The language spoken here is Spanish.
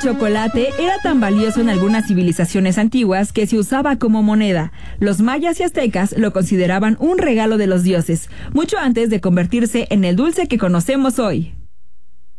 chocolate era tan valioso en algunas civilizaciones antiguas que se usaba como moneda. Los mayas y aztecas lo consideraban un regalo de los dioses, mucho antes de convertirse en el dulce que conocemos hoy.